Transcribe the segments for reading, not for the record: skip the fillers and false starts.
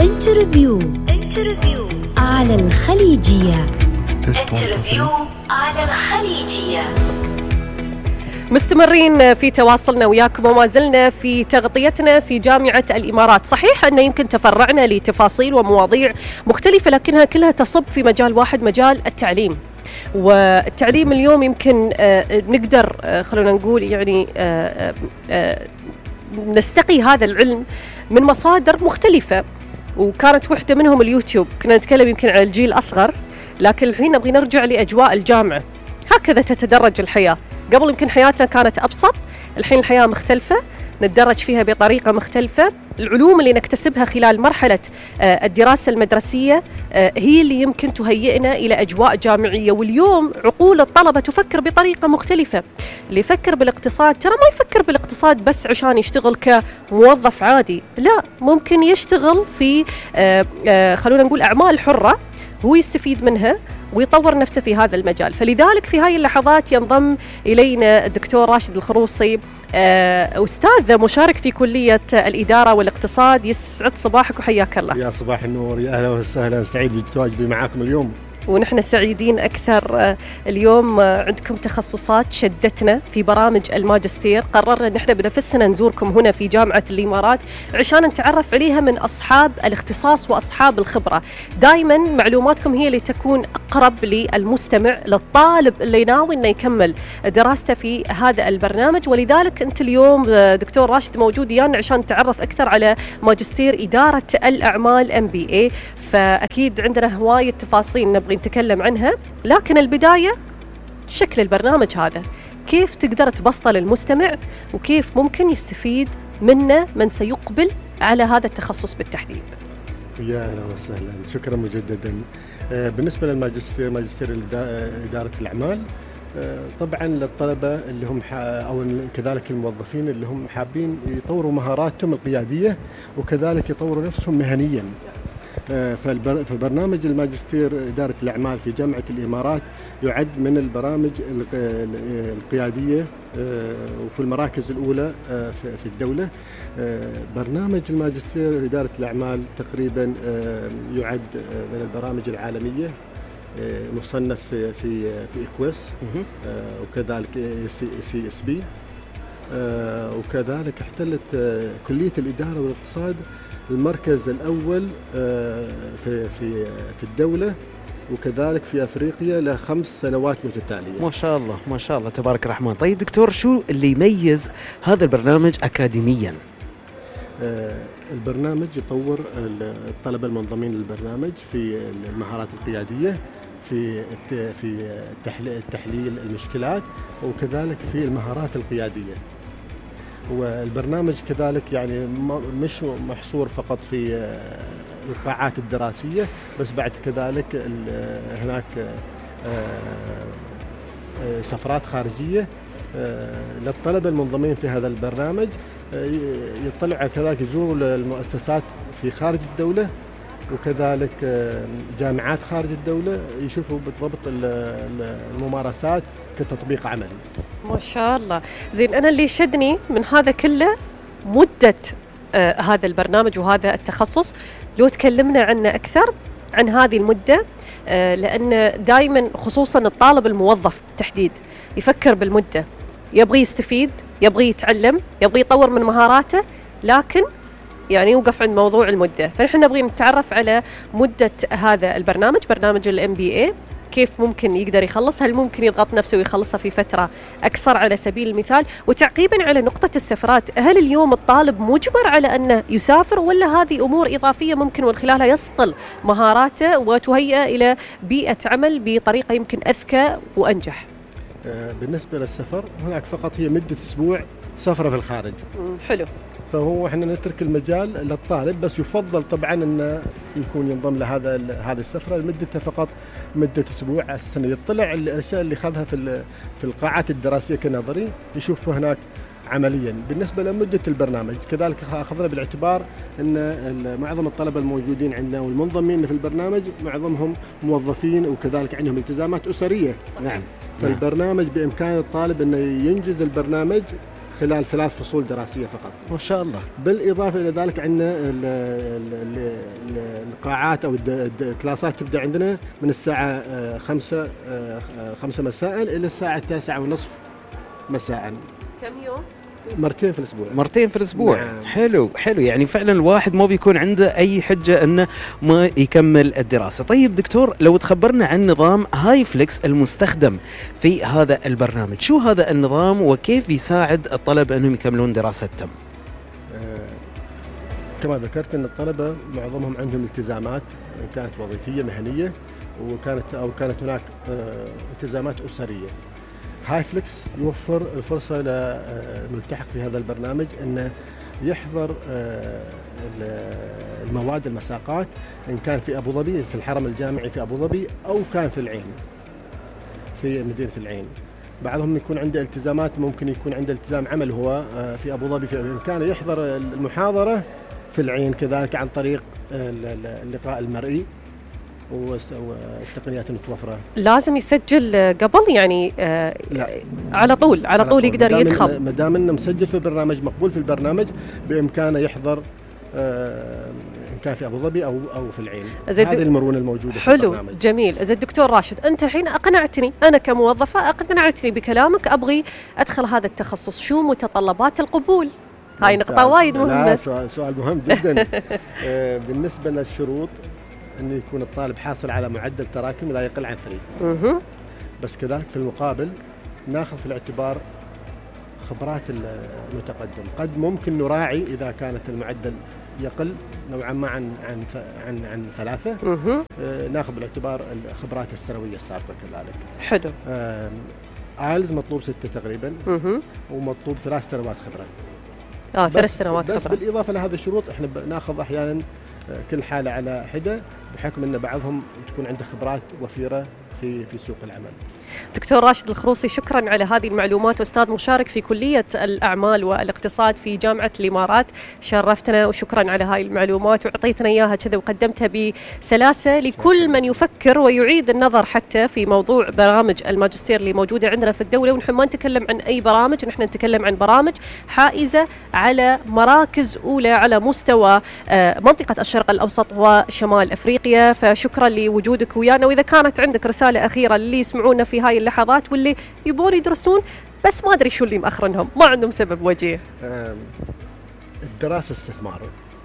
انترفيو على الخليجية. انترفيو على الخليجية. مستمرين في تواصلنا وياكم وما زلنا في تغطيتنا في جامعة الإمارات. صحيح أن يمكن تفرعنا لتفاصيل ومواضيع مختلفة لكنها كلها تصب في مجال واحد، مجال التعليم. والتعليم اليوم يمكن نقدر خلونا نقول يعني نستقي هذا العلم من مصادر مختلفة، وكانت واحدة منهم اليوتيوب. كنا نتكلم يمكن عن الجيل الأصغر، لكن الحين نبغي نرجع لأجواء الجامعة. هكذا تتدرج الحياة. قبل يمكن حياتنا كانت أبسط، الحين الحياة مختلفة، نتدرج فيها بطريقة مختلفة. العلوم اللي نكتسبها خلال مرحلة الدراسة المدرسية هي اللي يمكن تهيئنا إلى أجواء جامعية. واليوم عقول الطلبة تفكر بطريقة مختلفة. اللي يفكر بالاقتصاد ترى ما يفكر بالاقتصاد بس عشان يشتغل كموظف عادي، لا، ممكن يشتغل في خلونا نقول أعمال حرة هو يستفيد منها ويطور نفسه في هذا المجال. فلذلك في هاي اللحظات ينضم إلينا الدكتور راشد الخروصي، أستاذ مشارك في كلية الإدارة والاقتصاد. يسعد صباحك وحياك الله. يا صباح النور، يا أهلا وسهلا، سعيد بتواجدي معاكم اليوم. ونحن سعيدين أكثر. اليوم عندكم تخصصات شدتنا في برامج الماجستير. قررنا أن احنا بنفسنا نزوركم هنا في جامعة الإمارات عشان نتعرف عليها من أصحاب الاختصاص وأصحاب الخبرة. دائما معلوماتكم هي اللي تكون أقرب للمستمع، للطالب اللي ناوي أنه يكمل دراسته في هذا البرنامج. ولذلك أنت اليوم دكتور راشد موجود ويانا عشان نتعرف أكثر على ماجستير إدارة الأعمال MBA. فأكيد عندنا هواية تفاصيل نبغي نتكلم عنها، لكن البداية شكل البرنامج هذا كيف تقدر تبسطه للمستمع، وكيف ممكن يستفيد منه من سيقبل على هذا التخصص بالتحديد. يا أهلا وسهلا، شكرا مجددا. بالنسبة للماجستير، ماجستير إدارة الأعمال، طبعا للطلبة اللي هم أو كذلك الموظفين اللي هم حابين يطوروا مهاراتهم القيادية وكذلك يطوروا نفسهم مهنيا. فبرنامج الماجستير إدارة الأعمال في جامعة الإمارات يعد من البرامج القيادية وفي المراكز الأولى في الدولة. برنامج الماجستير إدارة الأعمال تقريبا يعد من البرامج العالمية، مصنف في إكويس وكذلك CSB، وكذلك احتلت كلية الإدارة والاقتصاد المركز الأول في الدولة وكذلك في أفريقيا ل5 سنوات متتالية. ما شاء الله ما شاء الله تبارك الرحمن. طيب دكتور، شو اللي يميز هذا البرنامج أكاديميا؟ البرنامج يطور الطلبة المنضمين للبرنامج في المهارات القيادية، في تحليل المشكلات، وكذلك في المهارات القيادية. والبرنامج كذلك يعني مش محصور فقط في القاعات الدراسية بس، بعد كذلك هناك سفرات خارجية للطلبة المنضمين في هذا البرنامج، يطلعوا كذلك يزوروا المؤسسات في خارج الدولة وكذلك جامعات خارج الدولة، يشوفوا بالضبط الممارسات كتطبيق عملي. ما شاء الله. زين، أنا اللي شدني من هذا كله مدة هذا البرنامج وهذا التخصص. لو تكلمنا عنه أكثر عن هذه المدة، لأن دائما خصوصا الطالب الموظف بالتحديد يفكر بالمدة، يبغي يستفيد، يبغي يتعلم، يبغي يطور من مهاراته، لكن يعني يوقف عند موضوع المدة. فنحن نبغي نتعرف على مدة هذا البرنامج، برنامج MBA، كيف ممكن يقدر يخلص، هل ممكن يضغط نفسه ويخلصها في فترة أقصر على سبيل المثال. وتعقيبا على نقطة السفرات، هل اليوم الطالب مجبر على أنه يسافر، ولا هذه أمور إضافية ممكن من خلالها يصقل مهاراته وتهيئ إلى بيئة عمل بطريقة يمكن أذكى وأنجح؟ بالنسبة للسفر هناك فقط هي مدة أسبوع سفرة في الخارج. حلو. فهو احنا نترك المجال للطالب، بس يفضل طبعا انه يكون ينضم هذه السفره لمدتها فقط مده اسبوع، على السنه يطلع الاشياء اللي خذها في القاعات الدراسيه كنظري يشوف هناك عمليا. بالنسبه لمده البرنامج كذلك اخذنا بالاعتبار ان معظم الطلبه الموجودين عندنا والمنضمين في البرنامج معظمهم موظفين وكذلك عندهم التزامات اسريه. نعم. فالبرنامج بامكان الطالب انه ينجز البرنامج خلال 3 فصول دراسية فقط. ما شاء الله. بالإضافة إلى ذلك عندنا القاعات أو الكلاسات تبدأ عندنا من الساعة 5 مساء إلى الساعة 9:30 مساء. كم يوم؟ مرتين في الأسبوع. مرتين في الأسبوع. نعم. حلو يعني فعلا الواحد ما بيكون عنده أي حجة أنه ما يكمل الدراسة. طيب دكتور، لو تخبرنا عن نظام هايفليكس المستخدم في هذا البرنامج، شو هذا النظام وكيف يساعد الطلبة أنهم يكملون دراستهم؟ كما ذكرت أن الطلبة معظمهم عندهم التزامات كانت وظيفية مهنية كانت هناك التزامات أسرية. هايفليكس يوفر الفرصة للملتحق في هذا البرنامج أنه يحضر المواد المساقات إن كان في أبو ظبي في الحرم الجامعي في أبو ظبي أو كان في العين في مدينة العين. بعضهم يكون عنده التزامات، ممكن يكون عنده التزام عمل هو في أبو ظبي، في بإمكانه يحضر المحاضرة في العين كذلك عن طريق اللقاء المرئي والتقنيات المتوفرة. لازم يسجل قبل يعني لا. على طول يقدر يدخل. ما دام انه مسجل في البرنامج، مقبول في البرنامج، بامكانه يحضر ان كان في ابو ظبي او في العين. هذه المرونه الموجوده في البرنامج. حلو جميل. إذا الدكتور راشد، انت الحين اقنعتني، انا كموظفه اقنعتني بكلامك، ابغي ادخل هذا التخصص، شو متطلبات القبول؟ هاي نقطه وايد مهمه. سؤال مهم جدا. بالنسبه للشروط أن يكون الطالب حاصل على معدل تراكمي لا يقل عن 3. بس كذلك في المقابل ناخذ في الاعتبار خبرات المتقدم. قد ممكن نراعي إذا كانت المعدل يقل نوعا ما عن 3. ناخذ بالاعتبار الخبرات السنوية السابقة كذلك. حلو. آيلز مطلوب 6 تقريبا، ومطلوب 3 سنوات خبرة. 3 سنوات خبرة. بس بالإضافة لهذه الشروط احنا ناخذ أحيانا كل حالة على حدة، بحكم أن بعضهم تكون عنده خبرات وفيرة في سوق العمل. دكتور راشد الخروصي، شكرا على هذه المعلومات، أستاذ مشارك في كلية الأعمال والاقتصاد في جامعة الإمارات. شرفتنا وشكرا على هاي المعلومات، وعطيتنا إياها كذا وقدمتها بسلاسة لكل من يفكر ويعيد النظر حتى في موضوع برامج الماجستير اللي موجودة عندنا في الدولة. ونحن ما نتكلم عن أي برامج، نحن نتكلم عن برامج حائزة على مراكز أولى على مستوى منطقة الشرق الأوسط وشمال أفريقيا. فشكرا لوجودك ويانا. وإذا كانت عندك رسالة أخيرة اللي يسمعونا في هاي اللحظات واللي يبون يدرسون بس ما أدري شو اللي مأخرنهم، ما عندهم سبب وجيه. الدراسة استثمار.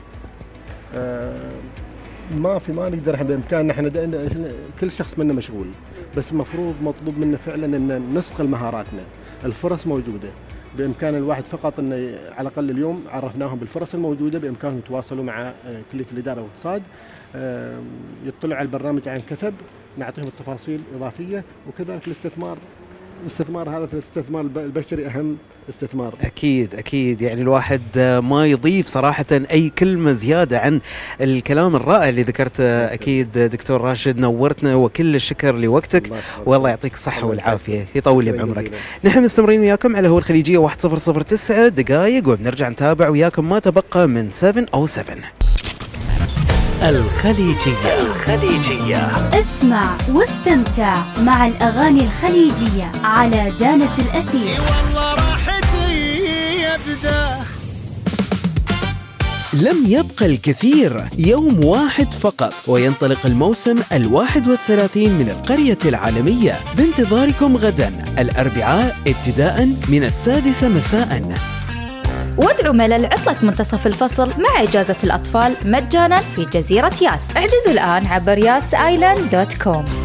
ما نقدر بإمكاننا احنا كل شخص منا مشغول، بس المفروض مطلوب منا فعلا ان نصقل مهاراتنا. الفرص موجودة، بإمكان الواحد فقط انه على الأقل اليوم عرفناهم بالفرص الموجودة، بإمكانهم يتواصلوا مع كلية الإدارة والاقتصاد، يطلعوا على البرنامج عن كثب، نعطيهم التفاصيل إضافية. وكذلك الاستثمار هذا في الاستثمار البشري أهم استثمار. أكيد يعني الواحد ما يضيف صراحة أي كلمة زيادة عن الكلام الرائع اللي ذكرته. أكيد دكتور راشد نورتنا، وكل الشكر لوقتك، والله يعطيك الصحة والعافية، يطول لي بعمرك. نحن مستمرين وياكم على هو الخليجية 1009 دقائق، وبنرجع نتابع وياكم ما تبقى من 707 الخليجية. اسمع واستمتع مع الأغاني الخليجية على دانة الأثير. والله راحتي يبدأ. لم يبقى الكثير، يوم واحد فقط وينطلق الموسم 31 من القرية العالمية، بانتظاركم غدا الأربعاء ابتداء من 6 مساء. وادعوا ملل عطلة منتصف الفصل مع إجازة الأطفال مجانا في جزيرة ياس. احجزوا الآن عبر yasisland.com.